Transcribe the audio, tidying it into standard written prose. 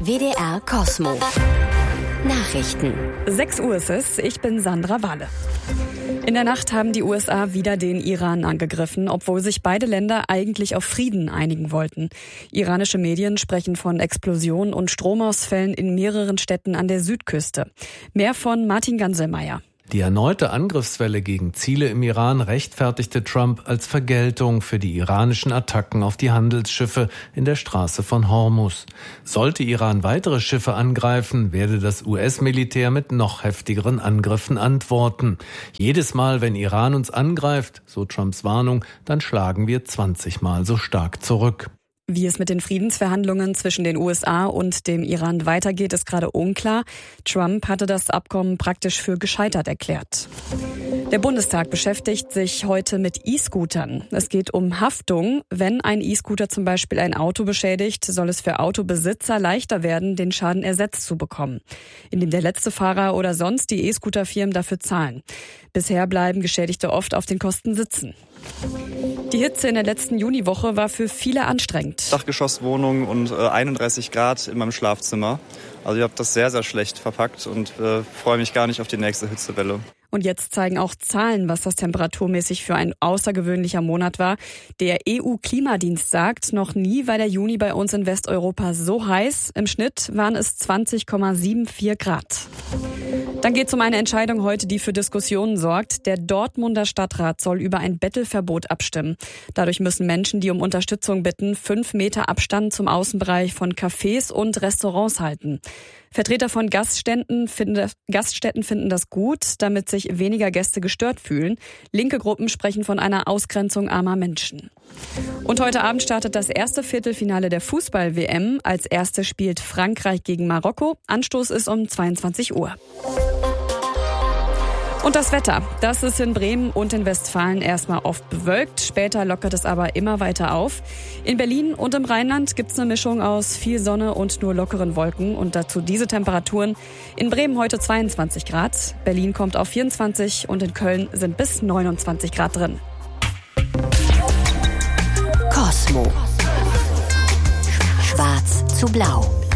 WDR Kosmo. Nachrichten. 6 Uhr ist es, ich bin Sandra Walle. In der Nacht haben die USA wieder den Iran angegriffen, obwohl sich beide Länder eigentlich auf Frieden einigen wollten. Iranische Medien sprechen von Explosionen und Stromausfällen in mehreren Städten an der Südküste. Mehr von Martin Ganselmeier. Die erneute Angriffswelle gegen Ziele im Iran rechtfertigte Trump als Vergeltung für die iranischen Attacken auf die Handelsschiffe in der Straße von Hormuz. Sollte Iran weitere Schiffe angreifen, werde das US-Militär mit noch heftigeren Angriffen antworten. Jedes Mal, wenn Iran uns angreift, so Trumps Warnung, dann schlagen wir 20 Mal so stark zurück. Wie es mit den Friedensverhandlungen zwischen den USA und dem Iran weitergeht, ist gerade unklar. Trump hatte das Abkommen praktisch für gescheitert erklärt. Der Bundestag beschäftigt sich heute mit E-Scootern. Es geht um Haftung. Wenn ein E-Scooter zum Beispiel ein Auto beschädigt, soll es für Autobesitzer leichter werden, den Schaden ersetzt zu bekommen, indem der letzte Fahrer oder sonst die E-Scooter-Firmen dafür zahlen. Bisher bleiben Geschädigte oft auf den Kosten sitzen. Die Hitze in der letzten Juniwoche war für viele anstrengend. Dachgeschosswohnung und 31 Grad in meinem Schlafzimmer. Also ich habe das sehr, sehr schlecht verpackt und freue mich gar nicht auf die nächste Hitzewelle. Und jetzt zeigen auch Zahlen, was das temperaturmäßig für ein außergewöhnlicher Monat war. Der EU-Klimadienst sagt, noch nie war der Juni bei uns in Westeuropa so heiß. Im Schnitt waren es 20,74 Grad. Dann geht es um eine Entscheidung heute, die für Diskussionen sorgt. Der Dortmunder Stadtrat soll über ein Bettelverbot abstimmen. Dadurch müssen Menschen, die um Unterstützung bitten, 5 Meter Abstand zum Außenbereich von Cafés und Restaurants halten. Vertreter von Gaststätten finden das gut, damit sich weniger Gäste gestört fühlen. Linke Gruppen sprechen von einer Ausgrenzung armer Menschen. Und heute Abend startet das erste Viertelfinale der Fußball-WM. Als erstes spielt Frankreich gegen Marokko. Anstoß ist um 22 Uhr. Und das Wetter, das ist in Bremen und in Westfalen erstmal oft bewölkt. Später lockert es aber immer weiter auf. In Berlin und im Rheinland gibt es eine Mischung aus viel Sonne und nur lockeren Wolken. Und dazu diese Temperaturen. In Bremen heute 22 Grad, Berlin kommt auf 24 und in Köln sind bis 29 Grad drin. Kosmo. Schwarz zu blau.